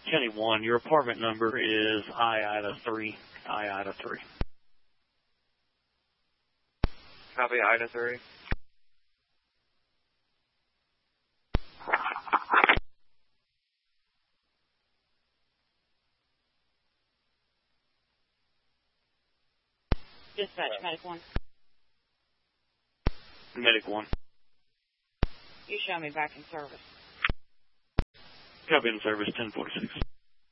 County 1, your apartment number is I-Ida-3. I-Ida-3. Copy, Ida-3. Dispatch, Medic 1. Medic 1. You show me back in service. Copy in service, 1046.